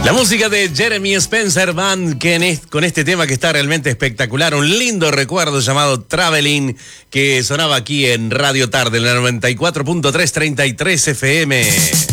La música de Jeremy Spencer Band, que con este tema que está realmente espectacular, un lindo recuerdo llamado Traveling, que sonaba aquí en Radio Tarde, en la 94.333 FM.